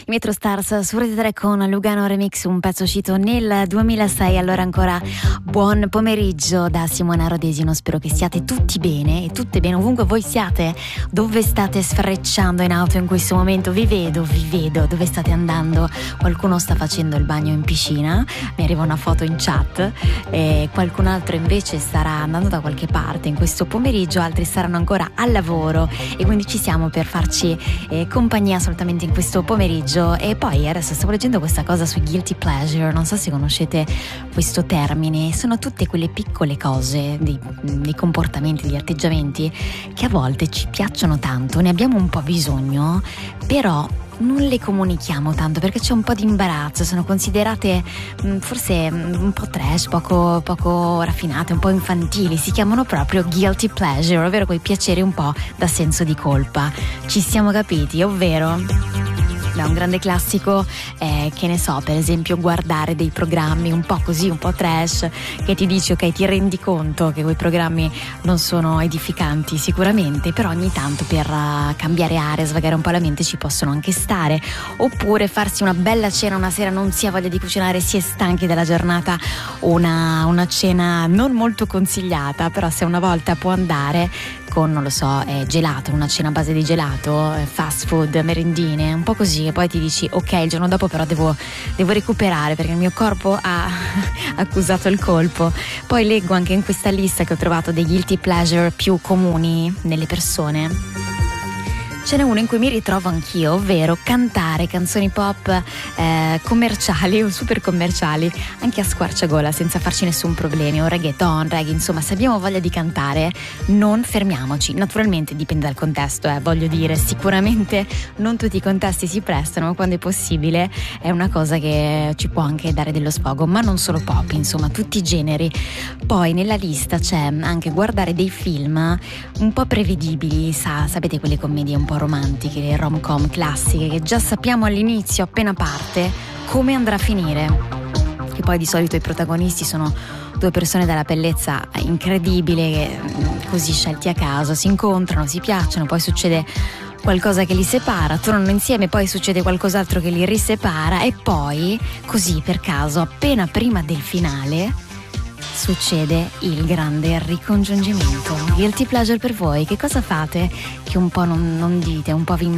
Metro Stars su Rete 3 con Lugano Remix, un pezzo uscito nel 2006. Allora ancora buon pomeriggio da Simona Rodesino, spero che siate tutti bene e tutte bene ovunque voi siate. Dove state sfrecciando in auto in questo momento? Vi vedo, dove state andando? Qualcuno sta facendo il bagno in piscina, mi arriva una foto in chat, e qualcun altro invece starà andando da qualche parte in questo pomeriggio, altri saranno ancora al lavoro e quindi ci siamo per farci compagnia assolutamente in questo pomeriggio. E poi adesso stavo leggendo questa cosa sui guilty pleasure, non so se conoscete questo termine. Sono tutte quelle piccole cose, dei comportamenti, degli atteggiamenti che a volte ci piacciono tanto, ne abbiamo un po' bisogno, però non le comunichiamo tanto perché c'è un po' di imbarazzo, sono considerate forse un po' trash, poco raffinate, un po' infantili. Si chiamano proprio guilty pleasure, ovvero quei piaceri un po' da senso di colpa. Ci siamo capiti, ovvero un grande classico è, che ne so, per esempio guardare dei programmi un po' così, un po' trash, che ti dici ok, ti rendi conto che quei programmi non sono edificanti sicuramente, però ogni tanto per cambiare aria, svagare un po' la mente ci possono anche stare. Oppure farsi una bella cena una sera, non si ha voglia di cucinare, si è stanchi della giornata, una cena non molto consigliata, però se una volta può andare con, non lo so, gelato, una cena a base di gelato, fast food, merendine, un po' così, e poi ti dici ok, il giorno dopo però devo recuperare perché il mio corpo ha accusato il colpo. Poi leggo anche in questa lista che ho trovato dei guilty pleasure più comuni nelle persone. Ce n'è uno in cui mi ritrovo anch'io, ovvero cantare canzoni pop commerciali o super commerciali, anche a squarciagola, senza farci nessun problema, o reggaeton, reggae, insomma, se abbiamo voglia di cantare non fermiamoci. Naturalmente dipende dal contesto, voglio dire, sicuramente non tutti i contesti si prestano, ma quando è possibile è una cosa che ci può anche dare dello sfogo, ma non solo pop, insomma, tutti i generi. Poi nella lista c'è anche guardare dei film un po' prevedibili, sapete quelle commedie un po' romantiche, le rom-com classiche che già sappiamo all'inizio, appena parte, come andrà a finire. Che poi di solito i protagonisti sono due persone dalla bellezza incredibile, che così scelti a caso si incontrano, si piacciono, poi succede qualcosa che li separa, tornano insieme, poi succede qualcos'altro che li risepara e poi, così per caso, appena prima del finale succede il grande ricongiungimento. Guilty pleasure per voi, che cosa fate che un po' non dite, un po' vi